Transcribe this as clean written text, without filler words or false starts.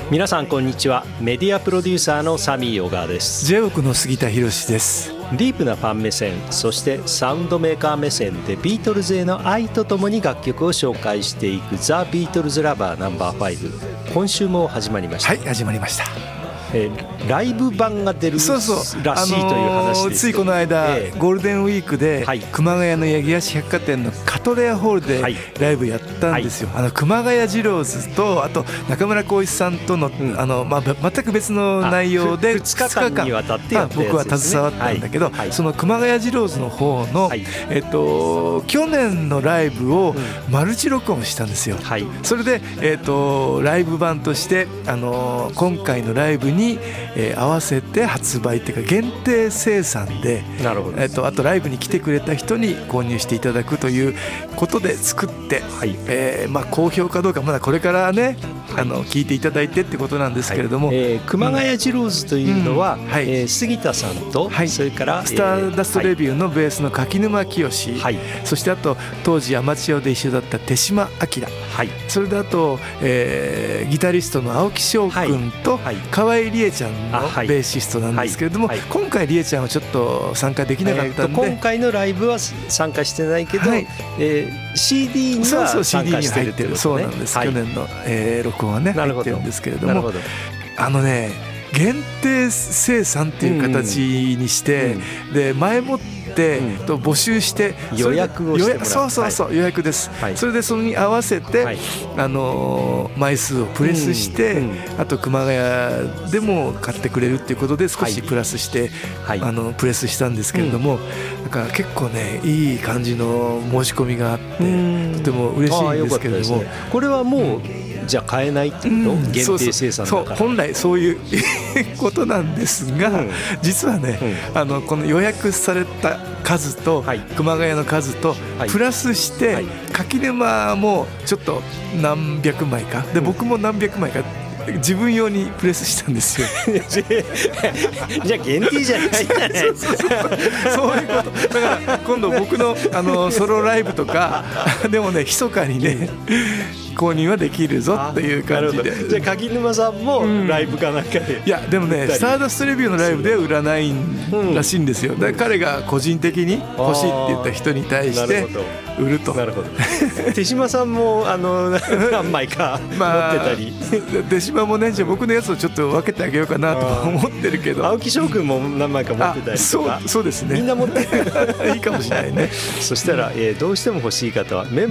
皆さんこんにちは。メディアプロデューサーのサミー小川です。 J-WOC の杉田博です。 ディープなファン目線、そしてサウンドメーカー目線でビートルズへの愛とともに楽曲を紹介していくザ・ビートルズラバーナンバー5、今週も始まりました。 はい、始まりました。 ライブ版が出るらしいという話です。 ついこの間、ゴールデンウィークで、熊谷の八木橋百貨店のカトレアホールでライブやったんですよ。熊谷二郎ズとあと中村浩一さんとの、全く別の内容で 2日間にわたってやったやつですね。 僕は携わったんだけど、その熊谷二郎ズの方の、去年のライブをマルチ録音したんですよ。それで、ライブ版として今回のライブに合わせて発売っていうか限定生産で、あとライブに来てくれた人に購入していただくということで作って、好評かどうかまだこれからね、聞いていただいてってことなんですけれども、 熊谷二郎ズというのは、杉田さんと、それからスターダストレビューのベースの柿沼清、そしてあと当時アマチュアで一緒だった手島明、それであと、ギタリストの青木翔君と河合理恵ちゃんのベーシストなんですけれども、今回理恵ちゃんはちょっと参加できなかったんで、 今回のライブは参加してないけど、CD には参加してるっていうことね。 そうなんです、去年の、録音はね入ってるんですけれども、限定生産っていう形にして、で前もって募集して予約をしてもらう。 そう予約です。それでそれに合わせて、枚数をプレスして、あと熊谷でも買ってくれるっていうことで少しプラスして、プレスしたんですけれども、だから結構ねいい感じの申し込みがあってとても嬉しいんですけれども、 これはもうじゃあ買えないっていうの、限定生産だから。 本来そういうことなんですが、実はね、この予約された数と熊谷の数とプラスして柿沼もちょっと何百枚かで、僕も何百枚か自分用にプレスしたんですよ。 じゃあ限定じゃないじゃない。 そういうこと。だから今度僕のソロライブとかでもね、密かにね購入はできるぞっていう感じで。 じゃあ柿沼さんもライブかなんかで、 いやでもね、スターダストレビューのライブでは売らないらしいんですよ。だから彼が個人的に欲しいって言った人に対して売ると。 なるほど。手島さんも何枚か持ってたり、 手島もね、じゃあ僕のやつをちょっと分けてあげようかなと思ってるけど、 青木翔くんも何枚か持ってたりとか。 そうですね、 みんな持ってる。 いいかもしれないね。 そしたら、どうしても欲しい方は